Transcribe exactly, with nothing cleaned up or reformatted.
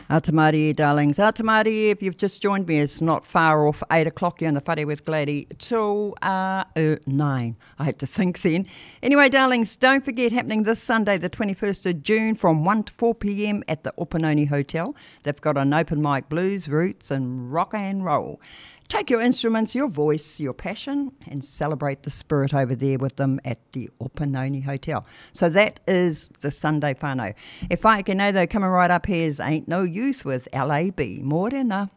Atamari, darlings. Atamari, if you've just joined me, it's not far off eight o'clock. You're on the Whare with Glady till uh, uh, nine. I had to think then. Anyway, darlings, don't forget, happening this Sunday, the twenty-first of June, from one to four p.m. at the Opanoni Hotel. They've got an open mic, blues, roots, and rock and roll. Take your instruments, your voice, your passion, and celebrate the spirit over there with them at the Opanoni Hotel. So that is the Sunday whānau. E whae ke nei though, coming right up here is Ain't No Youth with L A B. Morena.